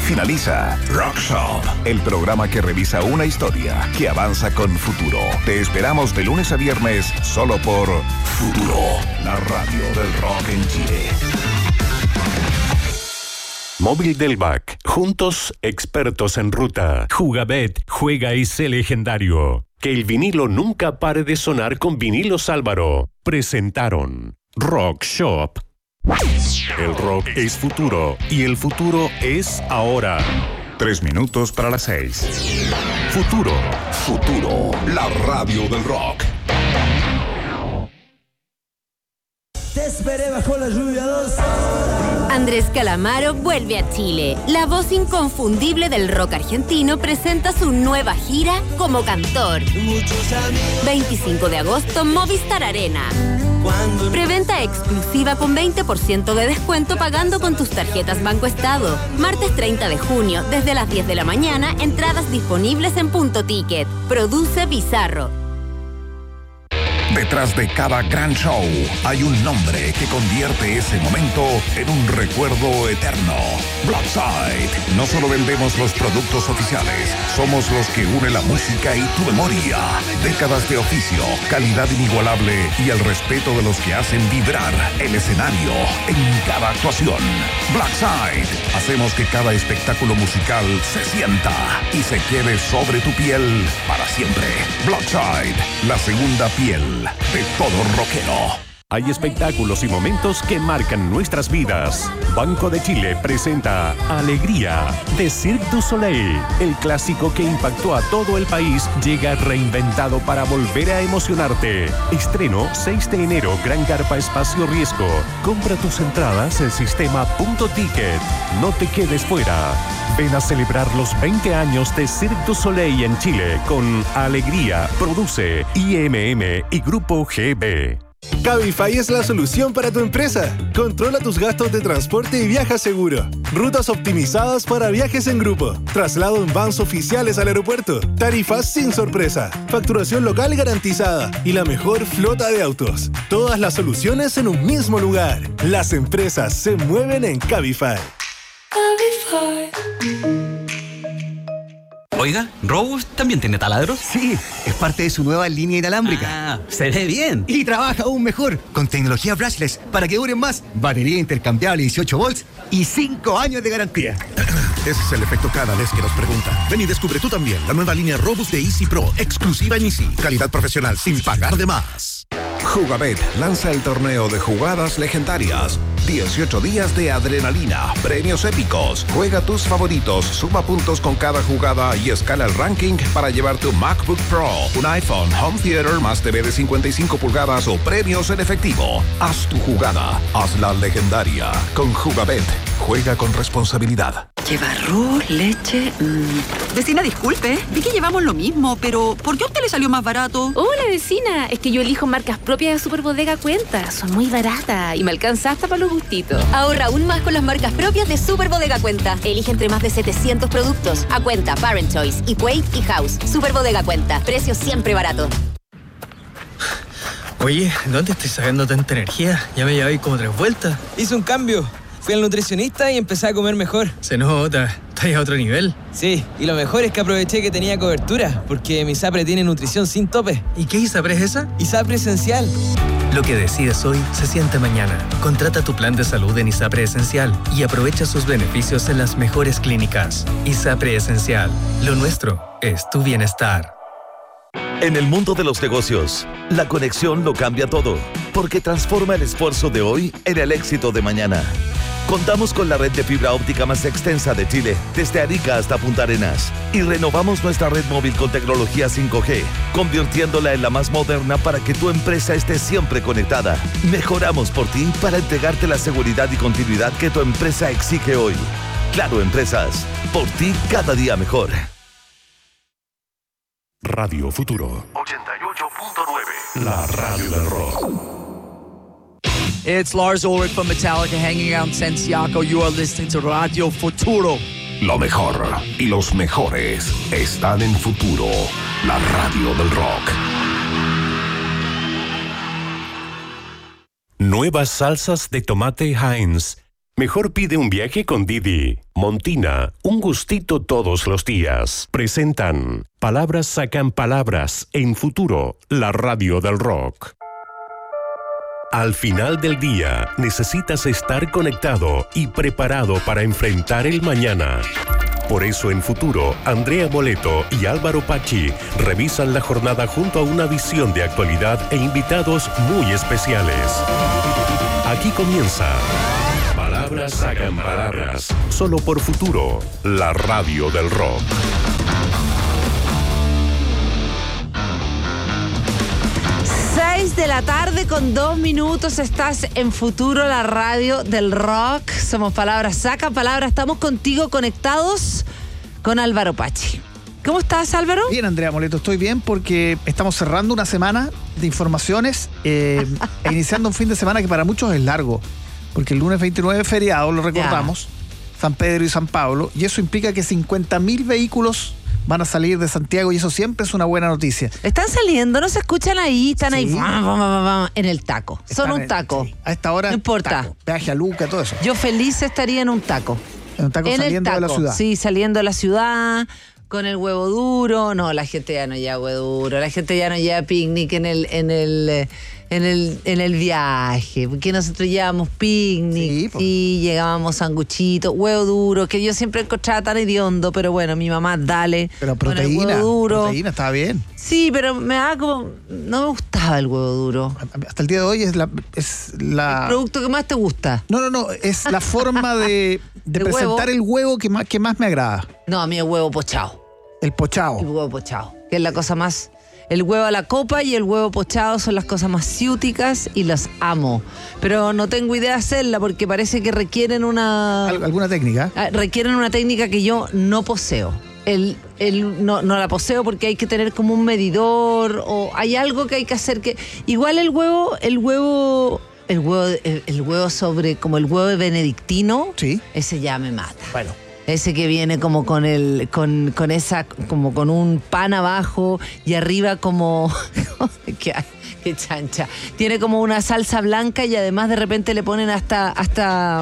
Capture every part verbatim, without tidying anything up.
Finaliza Rock Shop, el programa que revisa una historia que avanza con futuro. Te esperamos de lunes a viernes solo por Futuro, la radio del rock en Chile. Móvil del B A C. Juntos, expertos en ruta. Jugabet, juega y sé legendario. Que el vinilo nunca pare de sonar con Vinilos Álvaro. Presentaron Rock Shop. El rock es futuro y el futuro es ahora. Tres minutos para las seis. Futuro. Futuro, la radio del rock. Te esperé bajo la lluvia dos horas. Andrés Calamaro vuelve a Chile. La voz inconfundible del rock argentino presenta su nueva gira como cantor. veinticinco de agosto, Movistar Arena. Preventa exclusiva con veinte por ciento de descuento pagando con tus tarjetas Banco Estado. Martes treinta de junio, desde las diez de la mañana, entradas disponibles en Punto Ticket. Produce Bizarro. Detrás de cada gran show hay un nombre que convierte ese momento en un recuerdo eterno. Blackside. No solo vendemos los productos oficiales, somos los que une la música y tu memoria. Décadas de oficio, calidad inigualable y el respeto de los que hacen vibrar el escenario en cada actuación. Blackside. Hacemos que cada espectáculo musical se sienta y se quede sobre tu piel para siempre. Blackside, la segunda piel de todo rockero. Hay espectáculos y momentos que marcan nuestras vidas. Banco de Chile presenta Alegría de Cirque du Soleil. El clásico que impactó a todo el país llega reinventado para volver a emocionarte. Estreno seis de enero, Gran Carpa Espacio Riesgo. Compra tus entradas en sistema Punto Ticket. No te quedes fuera. Ven a celebrar los veinte años de Cirque du Soleil en Chile con Alegría. Produce I M M y Grupo G B. Cabify es la solución para tu empresa. Controla tus gastos de transporte y viaja seguro. Rutas optimizadas para viajes en grupo. Traslado en vans oficiales al aeropuerto. Tarifas sin sorpresa. Facturación local garantizada. Y la mejor flota de autos. Todas las soluciones en un mismo lugar. Las empresas se mueven en Cabify. Cabify. Oiga, ¿Robust también tiene taladros? Sí, es parte de su nueva línea inalámbrica. Ah, se ve bien. Y trabaja aún mejor, con tecnología brushless, para que duren más, batería intercambiable dieciocho volts y cinco años de garantía. Ese es el efecto cada vez que nos preguntan. Ven y descubre tú también la nueva línea Robust de Easy Pro, exclusiva en Easy. Calidad profesional sin pagar de más. Jugabet lanza el torneo de jugadas legendarias. dieciocho días de adrenalina, premios épicos. Juega tus favoritos, suma puntos con cada jugada y escala el ranking para llevarte un MacBook Pro, un iPhone, Home Theater más T V de cincuenta y cinco pulgadas o premios en efectivo. Haz tu jugada, hazla legendaria. Con Jugabet, juega con responsabilidad. Lleva arroz, leche... Mmm. Vecina, disculpe, vi que llevamos lo mismo, pero ¿por qué a usted le salió más barato? Hola, vecina, es que yo elijo marcas propias de Super Bodega Cuenta. Son muy baratas y me alcanza hasta para los gustitos. Ahorra aún más con las marcas propias de Super Bodega Cuenta. Elige entre más de setecientos productos. A Cuenta, Parent Choice, Equate y House. Super Bodega Cuenta. Precios siempre baratos. Oye, ¿dónde estoy sacando tanta energía? Ya me llevé como tres vueltas. Hice un cambio. Fui al nutricionista y empecé a comer mejor. Se nota, estás a otro nivel. Sí, y lo mejor es que aproveché que tenía cobertura, porque mi ISAPRE tiene nutrición sin tope. ¿Y qué ISAPRE es esa? ISAPRE Esencial. Lo que decides hoy se siente mañana. Contrata tu plan de salud en ISAPRE Esencial y aprovecha sus beneficios en las mejores clínicas. ISAPRE Esencial. Lo nuestro es tu bienestar. En el mundo de los negocios, la conexión lo cambia todo, porque transforma el esfuerzo de hoy en el éxito de mañana. Contamos con la red de fibra óptica más extensa de Chile, desde Arica hasta Punta Arenas. Y renovamos nuestra red móvil con tecnología cinco G, convirtiéndola en la más moderna para que tu empresa esté siempre conectada. Mejoramos por ti para entregarte la seguridad y continuidad que tu empresa exige hoy. Claro Empresas, por ti cada día mejor. Radio Futuro ochenta y ocho punto nueve. La radio del rock. It's Lars Ulrich from Metallica hanging out in Santiago. You are listening to Radio Futuro. Lo mejor y los mejores están en Futuro, la radio del rock. Nuevas salsas de tomate Heinz. Mejor pide un viaje con Didi. Montina, un gustito todos los días. Presentan Palabras sacan palabras en Futuro, la radio del rock. Al final del día, necesitas estar conectado y preparado para enfrentar el mañana. Por eso en Futuro, Andrea Boleto y Álvaro Pachi revisan la jornada junto a una visión de actualidad e invitados muy especiales. Aquí comienza Palabras sacan palabras, solo por Futuro, la radio del rock. seis de la tarde con dos minutos, estás en Futuro, la radio del rock. Somos Palabras Sacan Palabras, estamos contigo conectados con Álvaro Pachi. ¿Cómo estás, Álvaro? Bien, Andrea Moleto, estoy bien porque estamos cerrando una semana de informaciones eh, e iniciando un fin de semana que para muchos es largo, porque el lunes veintinueve es feriado, lo recordamos, ya. San Pedro y San Pablo, y eso implica que cincuenta mil vehículos van a salir de Santiago y eso siempre es una buena noticia. Están saliendo, no se escuchan ahí, están sí. ahí bam, bam, bam, bam, en el taco. Están Son un en, taco. Sí. A esta hora, no importa. Taco, peaje a Luca, todo eso. Yo feliz estaría en un taco. En un taco en saliendo el taco, de la ciudad. Sí, saliendo de la ciudad, con el huevo duro. No, la gente ya no lleva huevo duro, la gente ya no lleva picnic en el, en el, en el, en el viaje, porque nosotros llevábamos picnic sí, pues. y llegábamos sanguchitos, huevo duro, que yo siempre encontraba tan hediondo, pero bueno, mi mamá, dale. Pero proteína, con el huevo duro. proteína, estaba bien. Sí, pero me daba como, no me gustaba el huevo duro. Hasta el día de hoy es la... Es la... ¿El producto que más te gusta? No, no, no, es la forma de, de, de presentar huevo. el huevo que más, que más me agrada. No, a mí el huevo pochado. El pochado. El huevo pochado, que es la cosa más... El huevo a la copa y el huevo pochado son las cosas más ciúticas y las amo. Pero no tengo idea de hacerla porque parece que requieren una... ¿Alguna técnica? Requieren una técnica que yo no poseo. El, el, no, no la poseo porque hay que tener como un medidor o hay algo que hay que hacer que... Igual el huevo, el huevo... El huevo, el, el huevo sobre... Como el huevo benedictino. Sí. Ese ya me mata. Bueno. Ese que viene como con el, con, con esa, como con un pan abajo y arriba como, qué, qué chancha. Tiene como una salsa blanca y además de repente le ponen hasta, hasta,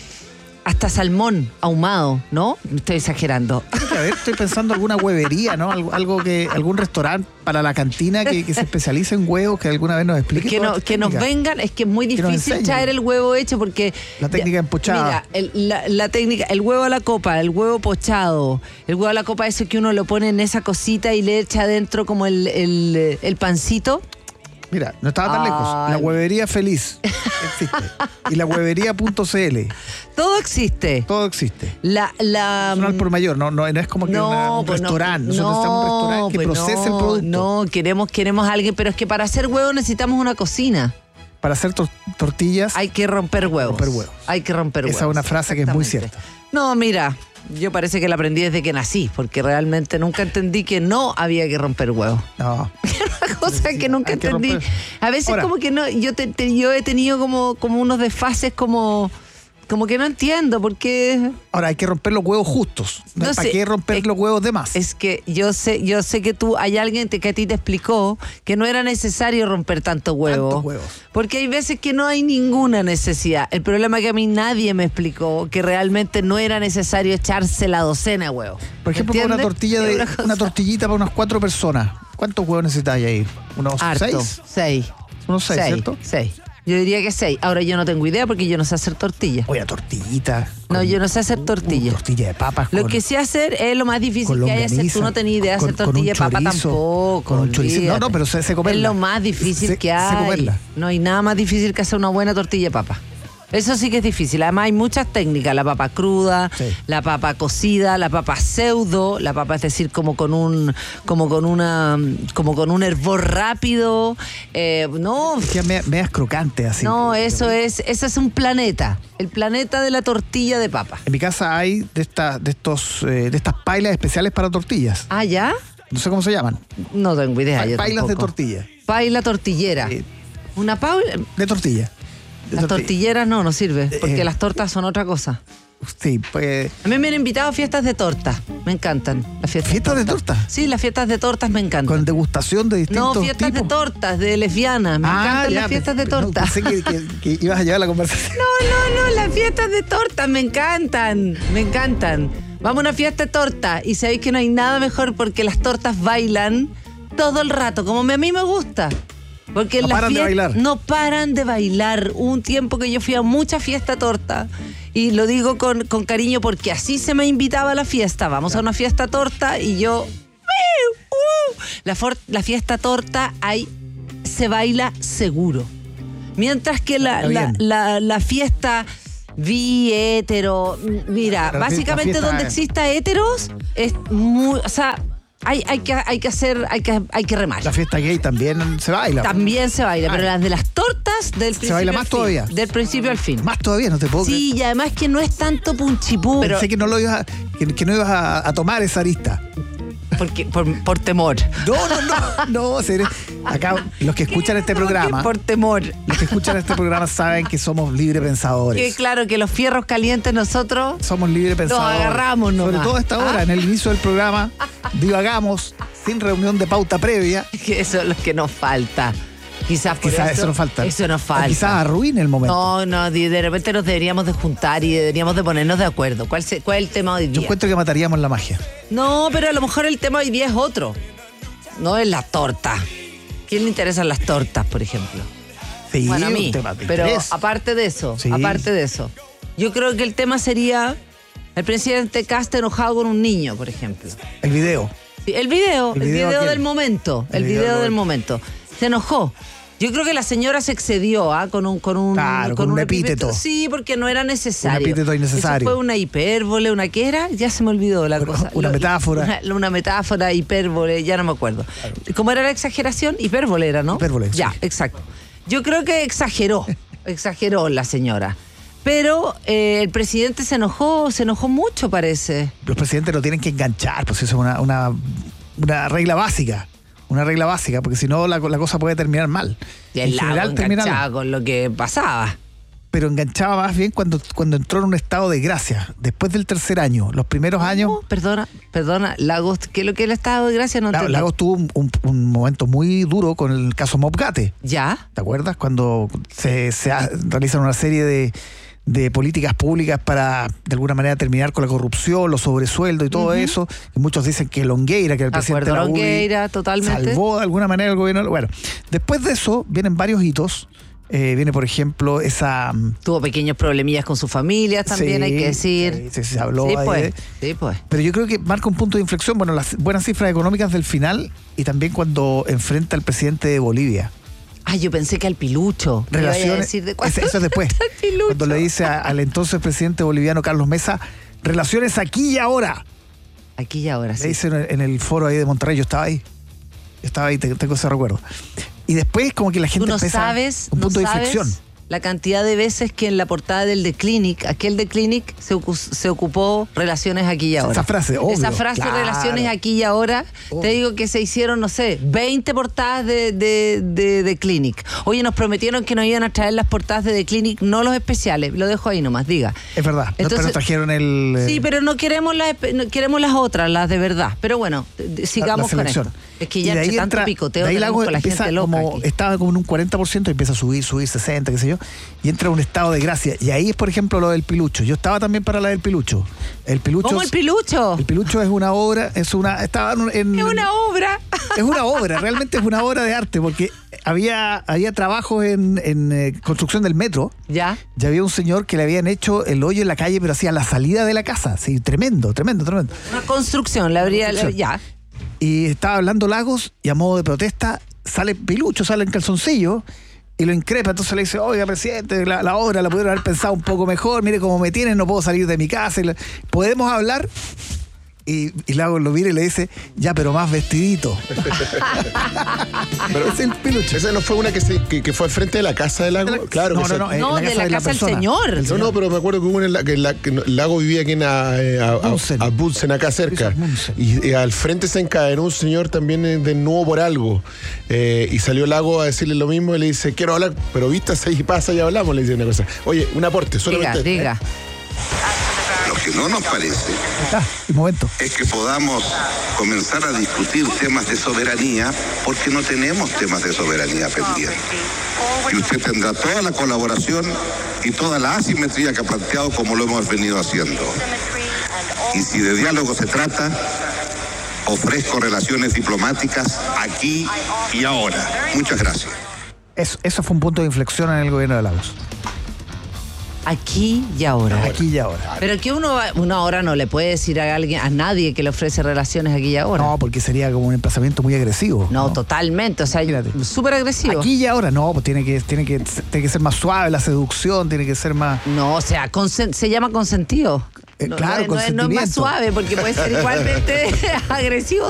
hasta salmón ahumado, ¿no? Estoy exagerando. A ver, estoy pensando alguna huevería, ¿no? Algo, algo que, algún restaurante para la cantina que, que se especialice en huevos que alguna vez nos explique. Que, no, que nos vengan, es que es muy difícil traer el huevo hecho porque... La técnica empochada. Mira, el, la, la técnica, el huevo a la copa, el huevo pochado, el huevo a la copa, eso que uno lo pone en esa cosita y le echa adentro como el, el, el pancito. Mira, no estaba tan Ay. lejos. La huevería feliz existe. Y la huevería punto c l. Todo existe. Todo existe. La, la, Personal por mayor, no, no, no es como que no, una, un pues restaurante. No, Nosotros necesitamos un restaurante que pues procese no, el producto. No, queremos, queremos a alguien, pero es que para hacer huevos necesitamos una cocina. Para hacer tor- tortillas. Hay que romper huevos. Romper huevos. Hay que romper huevos. Esa es una frase que es muy cierta. No, mira, yo parece que la aprendí desde que nací, porque realmente nunca entendí que no había que romper huevos. No. Una cosa sí, que nunca entendí. Que a veces Ahora, como que no, yo te, te, yo he tenido como, como unos desfases como... Como que no entiendo por qué. Ahora hay que romper los huevos justos. No ¿Para sé, qué romper es, los huevos de más? Es que yo sé, yo sé que tú, hay alguien que a ti te explicó que no era necesario romper tantos huevos. Tantos huevos. Porque hay veces que no hay ninguna necesidad. El problema es que a mí nadie me explicó que realmente no era necesario echarse la docena de huevos. Por ejemplo, para una tortilla de una, una tortillita para unas cuatro personas. ¿Cuántos huevos necesitáis ahí? ¿Unos Harto. seis? Seis. Unos seis, seis, ¿cierto? Seis. Yo diría que seis. Ahora yo no tengo idea porque yo no sé hacer tortillas. Oye, tortillita. No, yo no sé hacer tortillas. Uh, tortilla de papas. Lo con, que sé hacer es lo más difícil que hay que hacer. Tú no tenías idea de hacer tortilla de papa tampoco. Con un chorizo. No, no, pero sé, sé comerla. Es lo más difícil sé, que hay. Sé comerla. No hay nada más difícil que hacer una buena tortilla de papa. Eso sí que es difícil. Además hay muchas técnicas. La papa cruda, sí. la papa cocida, la papa pseudo, la papa es decir como con un, como con una, como con un hervor rápido. Eh, no. Es que me, me das crocante así. No, eso es, eso es un planeta. El planeta de la tortilla de papa. En mi casa hay de estas, de estos, eh, de estas pailas especiales para tortillas. Ah, ¿ya? No sé cómo se llaman. No tengo idea. Pa- yo pailas tampoco. de tortilla. Paila tortillera. Eh, Una paila. De tortilla. Las tortilleras no, no sirve, porque eh, las tortas son otra cosa. Sí, pues. A mí me han invitado a fiestas de torta. Me encantan las fiestas. ¿Fiestas de torta? Sí, las fiestas de tortas me encantan. Con degustación de distintos No, fiestas tipos. de tortas, de lesbianas. Me Ah, encantan ya, las fiestas de no, torta. pensé que, que- que ibas a llevar la conversación. No, no, no, las fiestas de tortas me encantan. Me encantan. Vamos a una fiesta de torta y sabéis que no hay nada mejor porque las tortas bailan todo el rato, como a mí me gusta. Porque No las paran de fies- bailar. No paran de bailar. Hubo un tiempo que yo fui a mucha fiesta torta. Y lo digo con, con cariño porque así se me invitaba a la fiesta. Vamos a una fiesta torta y yo... ¡Uh! La, for- la fiesta torta hay, se baila seguro. Mientras que la, Está la, bien. la, la fiesta bi, hétero... Mira, Pero la básicamente fiesta donde es- exista héteros es muy... O sea, hay, hay, que, hay que hacer... Hay que, hay que remar. La fiesta gay también se baila. También se baila, pero las de las tortas del principio baila al más fin, todavía. Del principio al fin. Más todavía, no te puedo creer. Sí, y además que no es tanto punchipú. Pero Pensé que no lo ibas a, que, que no ibas a, a tomar esa arista. porque, por, por temor. No, no, no. No, seré- acá los que escuchan este programa, Por temor. los que escuchan este programa saben que somos libre Que pensadores. claro que los fierros calientes nosotros Somos libre pensadores. agarramos nomás. Sobre todo a esta hora, ¿Ah? en el inicio del programa, divagamos sin reunión de pauta previa. que eso es lo que nos falta. Quizás por Quizás eso, eso nos falta. Eso nos O falta. quizás arruine el momento. No, no, de de repente nos deberíamos de juntar y deberíamos de ponernos de acuerdo. ¿Cuál, se- cuál es el tema hoy Yo día? encuentro que mataríamos la magia. No, pero a lo mejor el tema hoy día es otro. No es la torta. ¿Quién le interesan las tortas, por ejemplo? Sí, Bueno, a mí. un tema de Pero interés. aparte de eso, Sí. aparte de eso, yo creo que el tema sería el presidente Cast enojado con un niño, por ejemplo. El video. Sí, El video, ¿El el video video, aquel? del momento, El el video video del del momento. Se enojó. Yo creo que la señora se excedió ¿ah? con un con un, Claro, con un epíteto. Sí, porque no era necesario. Un epíteto innecesario. Eso fue una hipérbole, una qué era, ya se me olvidó la cosa. una Lo- metáfora. Una, una metáfora, hipérbole, ya no me acuerdo. ¿Cómo era la exageración? Hipérbole era, ¿no? Hipérbole, sí. Ya, exacto. Yo creo que exageró, exageró la señora. Pero eh, el presidente se enojó, se enojó mucho, parece. Los presidentes lo tienen que enganchar, pues eso es una, una, una regla básica. Una regla básica, porque si no la, la cosa puede terminar mal. Y el lago termina mal. enganchaba con lo que pasaba. Pero enganchaba más bien cuando, cuando entró en un estado de gracia. Después del tercer año, los primeros años. Oh, perdona, perdona, Lagos, ¿qué es lo que el estado de gracia? No La- entendí. Lagos tuvo un, un- un momento muy duro con el caso Mopgate. ¿Ya? ¿Te acuerdas? Cuando se, se ha- realizan una serie de, de políticas públicas para, de alguna manera, terminar con la corrupción, los sobresueldos y todo Ujú. eso. Y muchos dicen que Longueira, que era el presidente de Acuerdo la U D I, Longueira, totalmente. salvó de alguna manera el gobierno. Bueno, después de eso vienen varios hitos. Eh, viene, por ejemplo, esa... Tuvo pequeños problemillas con su familia también, Sí, hay que decir. sí, sí, se habló Sí, ahí pues. de- Sí, pues. Pero yo creo que marca un punto de inflexión, bueno, las buenas cifras económicas del final y también cuando enfrenta al presidente de Bolivia. Ah, yo pensé que al pilucho. Me iba a Relaciones, decir de eso, cuándo eso es después. está el pilucho. Cuando le dice a- al entonces presidente boliviano Carlos Mesa, relaciones aquí y ahora. Aquí y ahora, Le sí. dice en el, en el foro ahí de Monterrey, yo estaba ahí. Yo estaba ahí, te- tengo ese recuerdo. Y después como que la gente Tú no empieza sabes, un no punto de sabes inflexión. la cantidad de veces que en la portada del The Clinic, aquel The Clinic, se, ocu- se ocupó relaciones aquí y ahora. Esa frase, obvio, Esa frase, claro. relaciones aquí y ahora, te digo que se hicieron, no sé, veinte portadas de, de, de, The Clinic. Oye, nos prometieron que nos iban a traer las portadas de The Clinic, no los especiales. Lo dejo ahí nomás, diga. Es verdad. No, Entonces- pero trajeron el... eh, Sí, pero no queremos las, espe- no, queremos las otras, las de verdad. Pero bueno, d- sigamos con selección. esto. Es que Y ya de ahí entre tanto entra- picoteo de ahí tenemos Lagos con la empieza gente loca como, aquí. estaba como en un cuarenta por ciento y empieza a subir, subir sesenta, qué sé yo, y entra en un estado de gracia. Y ahí es, por ejemplo, lo del pilucho. Yo estaba también para la del pilucho. El pilucho ¿Cómo el pilucho? El pilucho es una obra, es una... Estaba en, en- Es una obra. Es una obra, realmente es una obra de arte, porque había, había trabajos en, en, eh, construcción del metro. Ya. Ya había un señor que le habían hecho el hoyo en la calle, pero hacía la salida de la casa. Sí, tremendo, tremendo, tremendo. Una construcción, la habría. la- Construcción. ya. Y estaba hablando Lagos y a modo de protesta sale Pilucho, sale en calzoncillo y lo increpa. Entonces le dice, oiga, presidente, la, la obra la pudieron haber pensado un poco mejor, mire cómo me tienen, no puedo salir de mi casa. Y le- ¿Podemos hablar? Y, y Lagos lo mira y le dice, ya, pero más vestidito. Pero es el Pilucho. ¿Esa no fue una que, se, que, que fue al frente de la casa del lago? Claro, No, que no, se- no, eh, No, de la casa del persona. señor. El No, no, pero me acuerdo que hubo una en la, que, la, que el lago vivía aquí en a, eh, a, a, Bunsen. a Bunsen, acá cerca. Bunsen. Y, y al frente se encadenó un señor también eh, de nuevo por algo. Eh, y salió Lago a decirle lo mismo y le dice, quiero hablar, pero vístase y pasa y hablamos, le dice una cosa. Oye, un aporte, Diga, solamente. diga. que no nos parece ah, un momento. es que podamos comenzar a discutir temas de soberanía, porque no tenemos temas de soberanía pendientes. Y usted tendrá toda la colaboración y toda la asimetría que ha planteado, como lo hemos venido haciendo. Y si de diálogo se trata, ofrezco relaciones diplomáticas aquí y ahora. Muchas gracias. Eso, eso fue un punto de inflexión en el gobierno de Lagos. Aquí y ahora. Aquí y ahora. Pero que uno, uno ahora no le puede decir a alguien, a nadie que le ofrece relaciones aquí y ahora. No, porque sería como un emplazamiento muy agresivo. No, no. totalmente. O sea, súper agresivo. Aquí y ahora, no, pues tiene que, tiene que, tiene que ser más suave la seducción, tiene que ser más. No, o sea, consen- se llama consentido. Eh, no, claro, no, no, es, no es más suave, porque puede ser igualmente agresivo